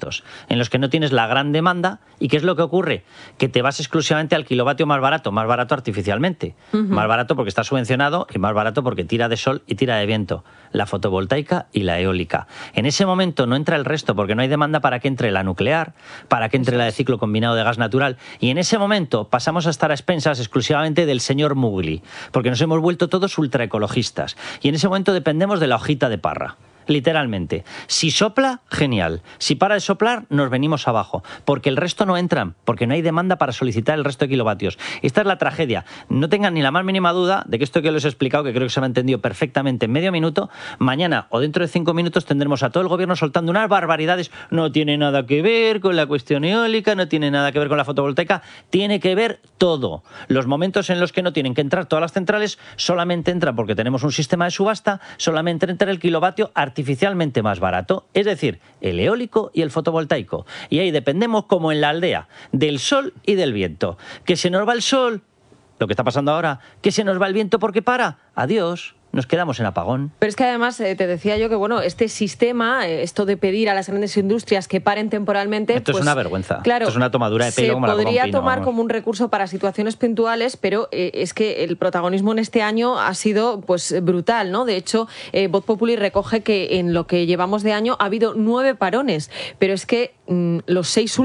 estos, en los que no tienes la gran demanda. ¿Y qué es lo que ocurre? Que te vas exclusivamente al kilovatio más barato artificialmente. Más barato porque está subvencionado y más barato porque tira de sol y tira de viento. La fotovoltaica y la eólica. En ese momento no entra el resto porque no hay demanda para que entre la nuclear, para que entre la de ciclo combinado de gas natural. Y en ese momento pasamos a estar a expensas exclusivamente del señor Mugli, porque nos hemos vuelto todos ultraecologistas. Y en ese momento dependemos de la hojita de parra. Literalmente. Si sopla, genial. Si para de soplar, nos venimos abajo. Porque el resto no entran, porque no hay demanda para solicitar el resto de kilovatios. Esta es la tragedia. No tengan ni la más mínima duda de que esto que les he explicado, que creo que se me ha entendido perfectamente en medio minuto, mañana o dentro de 5 minutos tendremos a todo el gobierno soltando unas barbaridades. No tiene nada que ver con la cuestión eólica, no tiene nada que ver con la fotovoltaica, tiene que ver todo. Los momentos en los que no tienen que entrar todas las centrales solamente entran porque tenemos un sistema de subasta, solamente entra el kilovatio artificialmente más barato, es decir, el eólico y el fotovoltaico. Y ahí dependemos, como en la aldea, del sol y del viento. Que se nos va el sol, lo que está pasando ahora, que se nos va el viento porque para, adiós. Nos quedamos en apagón. Pero es que además te decía yo que bueno, este sistema, esto de pedir a las grandes industrias que paren temporalmente, esto pues, es una vergüenza. Claro, esto es una tomadura de pelo como la podría Pino, tomar vamos. como un recurso para situaciones puntuales, pero es que el protagonismo en este año ha sido pues brutal, ¿no? De hecho, Voz Populi recoge que en lo que llevamos de año ha habido 9 parones, pero es que los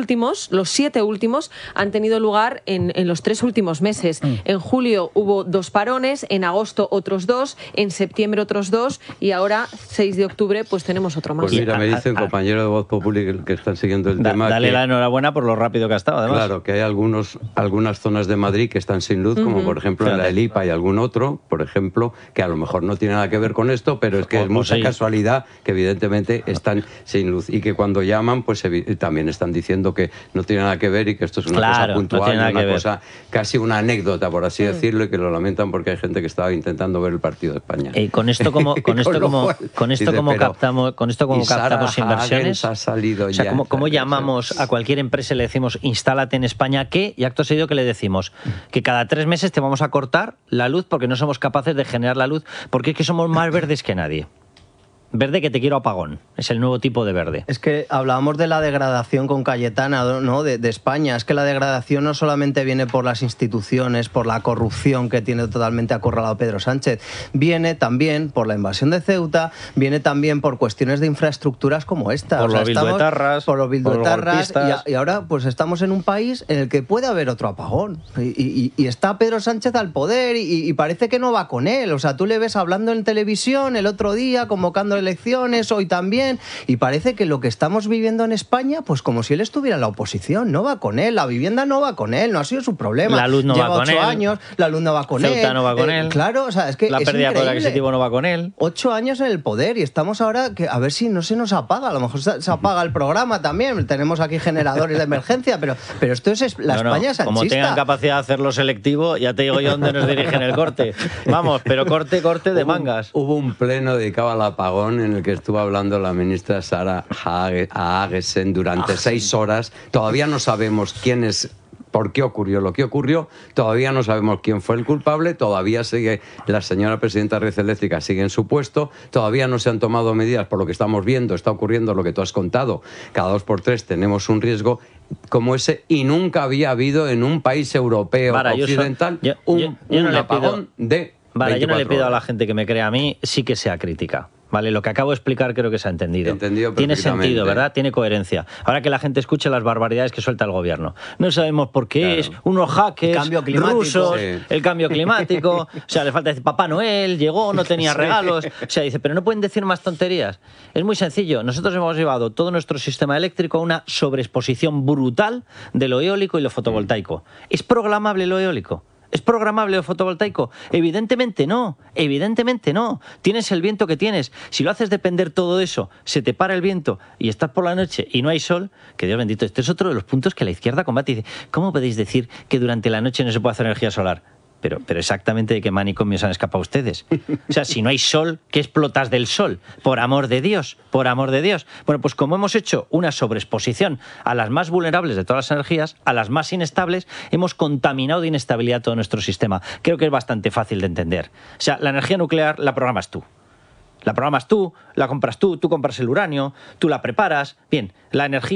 7 últimos han tenido lugar en los 3 últimos meses. En julio hubo 2 parones, en agosto otros 2, en septiembre otros 2 y ahora, 6 de octubre, pues tenemos otro más. Pues mira, me dice un compañero de Voz Populi que están siguiendo el tema. Dale que, la enhorabuena por lo rápido que ha estado, además. Claro, que hay algunas zonas de Madrid que están sin luz, como por ejemplo en la Elipa y algún otro, por ejemplo, que a lo mejor no tiene nada que ver con esto, pero es que es mucha casualidad que evidentemente están sin luz y que cuando llaman, pues también están diciendo que no tiene nada que ver y que esto es una cosa puntual, no una cosa, casi una anécdota, por así decirlo, y que lo lamentan porque hay gente que estaba intentando ver el partido de España. Con esto como captamos inversiones, ha salido, o sea, ya, ¿cómo llamamos a cualquier empresa y le decimos instálate en España qué? Y acto seguido que le decimos que cada 3 meses te vamos a cortar la luz porque no somos capaces de generar la luz, porque es que somos más verdes que nadie. Verde que te quiero apagón, es el nuevo tipo de verde. Es que hablábamos de la degradación con Cayetana, ¿no? de España. Es que la degradación no solamente viene por las instituciones, por la corrupción que tiene totalmente acorralado Pedro Sánchez, viene también por la invasión de Ceuta, viene también por cuestiones de infraestructuras como esta. Por los bilduetarras, por los bilduetarras, y ahora pues estamos en un país en el que puede haber otro apagón. Y está Pedro Sánchez al poder y parece que no va con él. O sea, tú le ves hablando en televisión el otro día, convocando elecciones, hoy también, y parece que lo que estamos viviendo en España, pues como si él estuviera en la oposición, no va con él, la vivienda no va con él, no ha sido su problema. La luz no Lleva va con 8 él. años, la luz no va con él. Ceuta no va con él. Claro, o sea, es que la es pérdida de poder increíble. adquisitivo no va con él. 8 años en el poder y estamos ahora que a ver si no se nos apaga, a lo mejor se apaga el programa también, tenemos aquí generadores de emergencia, pero esto es la España sanchista. Como tengan capacidad de hacerlo selectivo, ya te digo yo dónde nos dirigen el corte. Vamos, pero corte de mangas. Hubo un pleno dedicado al apagón en el que estuvo hablando la ministra Sara Agesen durante 6 horas. Todavía no sabemos por qué ocurrió lo que ocurrió, todavía no sabemos quién fue el culpable, todavía sigue la señora presidenta de Red Eléctrica, sigue en su puesto, todavía no se han tomado medidas por lo que estamos viendo, está ocurriendo lo que tú has contado, cada 2 por 3 tenemos un riesgo como ese y nunca había habido en un país europeo occidental un apagón de 24 yo no le pido horas. A la gente que me crea a mí, sí que sea crítica. Vale, lo que acabo de explicar creo que se ha entendido. Tiene sentido, ¿verdad? Tiene coherencia. Ahora que la gente escuche las barbaridades que suelta el gobierno. No sabemos por qué es, unos hackers rusos, el cambio climático, o sea, le falta decir, Papá Noel llegó, no tenía regalos, o sea, dice, pero no pueden decir más tonterías. Es muy sencillo, nosotros hemos llevado todo nuestro sistema eléctrico a una sobreexposición brutal de lo eólico y lo fotovoltaico. ¿Es programable lo eólico? ¿Es programable el fotovoltaico? Evidentemente no, evidentemente no. Tienes el viento que tienes. Si lo haces depender todo eso, se te para el viento y estás por la noche y no hay sol, que Dios bendito, este es otro de los puntos que la izquierda combate. Y dice, ¿cómo podéis decir que durante la noche no se puede hacer energía solar? Pero exactamente de qué manicomio se han escapado ustedes. O sea, si no hay sol, ¿qué explotas del sol? Por amor de Dios, por amor de Dios. Bueno, pues como hemos hecho una sobreexposición a las más vulnerables de todas las energías, a las más inestables, hemos contaminado de inestabilidad todo nuestro sistema. Creo que es bastante fácil de entender. O sea, la energía nuclear la programas tú. La programas tú, la compras tú compras el uranio, tú la preparas. Bien, la energía